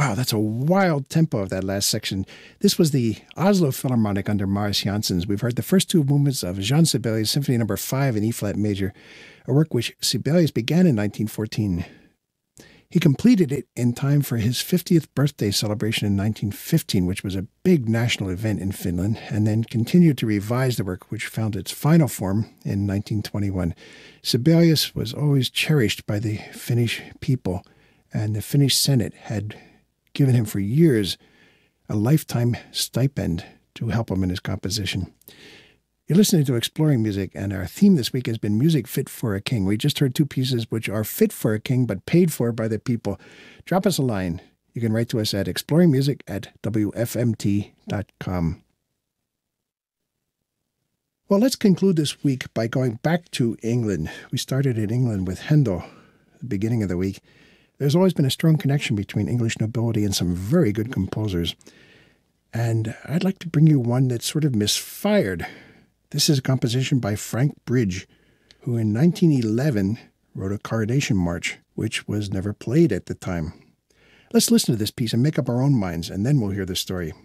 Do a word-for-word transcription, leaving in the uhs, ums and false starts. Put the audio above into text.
Wow, that's a wild tempo of that last section. This was the Oslo Philharmonic under Marius Jansons. We've heard the first two movements of Jean Sibelius Symphony Number Five in E-flat major, a work which Sibelius began in nineteen fourteen. He completed it in time for his fiftieth birthday celebration in nineteen fifteen, which was a big national event in Finland, and then continued to revise the work, which found its final form in nineteen twenty-one. Sibelius was always cherished by the Finnish people, and the Finnish Senate had given him for years a lifetime stipend to help him in his composition. You're listening to Exploring Music, and our theme this week has been Music Fit for a King. We just heard two pieces which are fit for a king, but paid for by the people. Drop us a line. You can write to us at exploringmusic at w f m t dot com. Well, let's conclude this week by going back to England. We started in England with Handel at the beginning of the week. There's always been a strong connection between English nobility and some very good composers. And I'd like to bring you one that's sort of misfired. This is a composition by Frank Bridge, who in nineteen eleven wrote a Coronation March, which was never played at the time. Let's listen to this piece and make up our own minds, and then we'll hear the story.